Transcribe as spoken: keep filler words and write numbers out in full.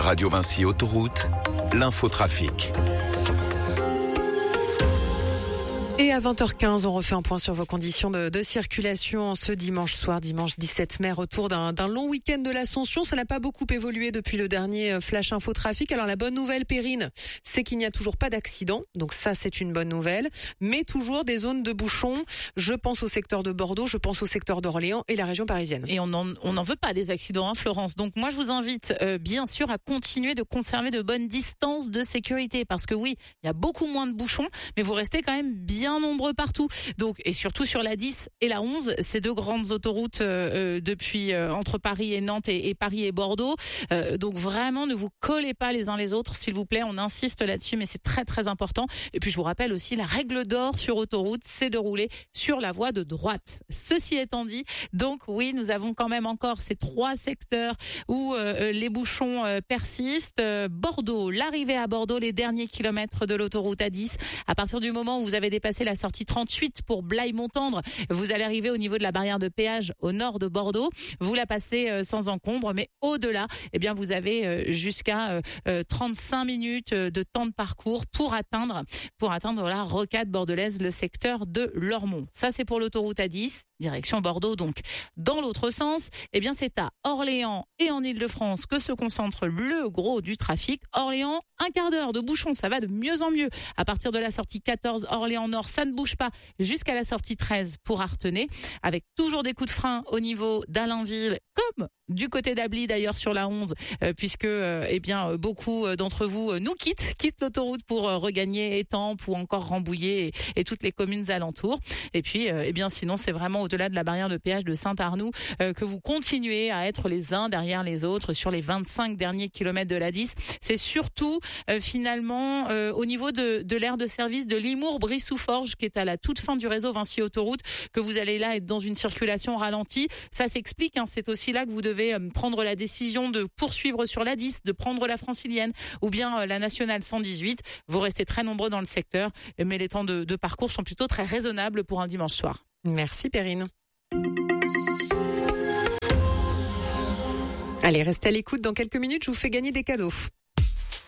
Radio Vinci Autoroute, l'infotrafic. Et à vingt heures quinze, on refait un point sur vos conditions de, de circulation ce dimanche soir, dimanche dix-sept mai, retour d'un, d'un long week-end de l'Ascension. Ça n'a pas beaucoup évolué depuis le dernier Flash Info Trafic. Alors la bonne nouvelle, Perrine, c'est qu'il n'y a toujours pas d'accident. Donc ça, c'est une bonne nouvelle. Mais toujours des zones de bouchons. Je pense au secteur de Bordeaux, je pense au secteur d'Orléans et la région parisienne. Et on n'en on en veut pas des accidents, hein, Florence. Donc moi, je vous invite euh, bien sûr à continuer de conserver de bonnes distances de sécurité. Parce que oui, il y a beaucoup moins de bouchons, mais vous restez quand même bien nombreux partout. Donc, et surtout sur la dix et la onze, ces deux grandes autoroutes euh, depuis euh, entre Paris et Nantes et, et Paris et Bordeaux. Euh, donc vraiment, ne vous collez pas les uns les autres, s'il vous plaît. On insiste là-dessus, mais c'est très très important. Et puis je vous rappelle aussi, la règle d'or sur autoroute, c'est de rouler sur la voie de droite. Ceci étant dit, donc oui, nous avons quand même encore ces trois secteurs où euh, les bouchons euh, persistent. Euh, Bordeaux, l'arrivée à Bordeaux, les derniers kilomètres de l'autoroute A dix. À partir du moment où vous avez dépassé la sortie trente-huit pour Blaye-Montendre, vous allez arriver au niveau de la barrière de péage au nord de Bordeaux. Vous la passez euh, sans encombre, mais au-delà, eh bien vous avez euh, jusqu'à euh, trente-cinq minutes de temps de parcours pour atteindre pour atteindre la rocade bordelaise, le secteur de Lormont. Ça, c'est pour l'autoroute A dix, direction Bordeaux. Donc, dans l'autre sens, eh bien c'est à Orléans et en Île-de-France que se concentre le gros du trafic. Orléans, un quart d'heure de bouchon, ça va de mieux en mieux. À partir de la sortie quatorze, Orléans Nord, ça ne bouge pas jusqu'à la sortie treize pour Artenay, avec toujours des coups de frein au niveau d'Allainville, comme du côté d'Ably d'ailleurs sur la onze, euh, puisque euh, eh bien beaucoup d'entre vous euh, nous quittent, quittent l'autoroute pour euh, regagner Étampes ou encore Rambouillet et, et toutes les communes alentours. Et puis euh, eh bien sinon c'est vraiment au-delà de la barrière de péage de Saint-Arnoux euh, que vous continuez à être les uns derrière les autres sur les vingt-cinq derniers kilomètres de l'A dix. C'est surtout euh, finalement euh, au niveau de, de l'aire de service de Limours-Brissou-Forges qui est à la toute fin du réseau Vinci Autoroute que vous allez là être dans une circulation ralentie. Ça s'explique, hein, c'est aussi là que vous devez prendre la décision de poursuivre sur la dix, de prendre la francilienne ou bien la nationale cent dix-huit. Vous restez très nombreux dans le secteur, mais les temps de, de parcours sont plutôt très raisonnables pour un dimanche soir. Merci Perrine. Allez, restez à l'écoute. Dans quelques minutes, je vous fais gagner des cadeaux.